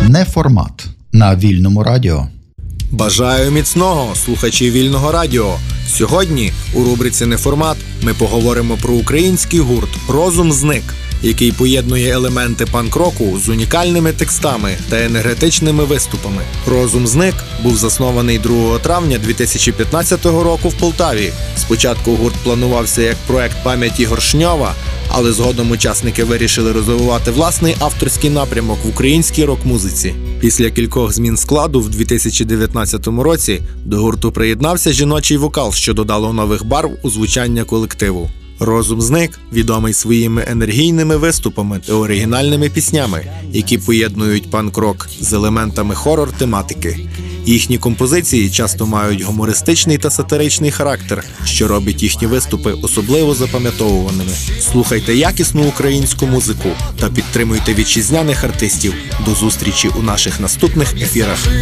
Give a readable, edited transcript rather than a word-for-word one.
Неформат на Вільному радіо. Бажаю міцного, слухачі Вільного радіо. Сьогодні у рубриці «Неформат» ми поговоримо про український гурт «Розум зник», який поєднує елементи панк-року з унікальними текстами та енергетичними виступами. «Розум зник» був заснований 2 травня 2015 року в Полтаві. Спочатку гурт планувався як проект пам'яті Горшньова, але згодом учасники вирішили розвивати власний авторський напрямок в українській рок-музиці. Після кількох змін складу в 2019 році до гурту приєднався жіночий вокал, що додало нових барв у звучання колективу. «Розум зник» відомий своїми енергійними виступами та оригінальними піснями, які поєднують панк-рок з елементами хорор-тематики. Їхні композиції часто мають гумористичний та сатиричний характер, що робить їхні виступи особливо запам'ятовуваними. Слухайте якісну українську музику та підтримуйте вітчизняних артистів. До зустрічі у наших наступних ефірах.